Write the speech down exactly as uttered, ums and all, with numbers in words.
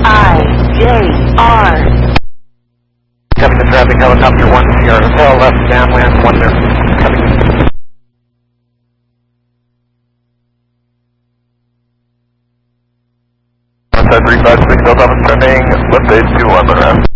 I J R. Coming to traffic, helicopter one Sierra Hotel, left downwind, one there. Coming. one five three five six, Delta turning, left eight two one, the rest.